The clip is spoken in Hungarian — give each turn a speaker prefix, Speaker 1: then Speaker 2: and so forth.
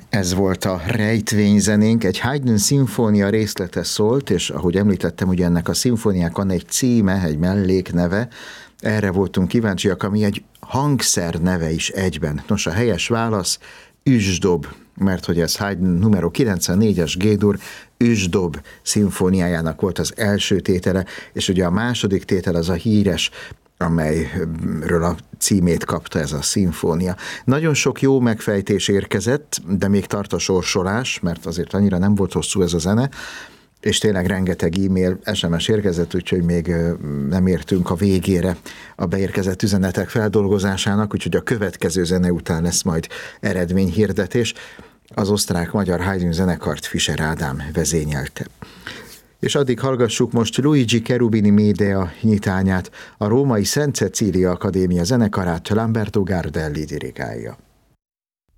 Speaker 1: Ez volt a rejtvényzenénk, egy Haydn szimfónia részlete szólt, és ahogy említettem, ugye ennek a szimfóniák van egy címe, egy mellékneve, erre voltunk kíváncsiak, ami egy hangszer neve is egyben. Nos, a helyes válasz Üsdob, mert hogy ez Haydn numero 94-es G-dur Üsdob szimfóniájának volt az első tétele, és ugye a második tétel az a híres, amelyről a címét kapta ez a szimfónia. Nagyon sok jó megfejtés érkezett, de még tart a sorsolás, mert azért annyira nem volt hosszú ez a zene, és tényleg rengeteg e-mail, SMS érkezett, úgyhogy még nem értünk a végére a beérkezett üzenetek feldolgozásának, úgyhogy a következő zene után lesz majd eredményhirdetés. Az osztrák-magyar Haydn zenekart Fischer Ádám vezényelte. És addig hallgassuk most Luigi Cherubini Médea nyitányát, a római Szent Cecília Akadémia zenekarát Lamberto Gardelli dirigálja.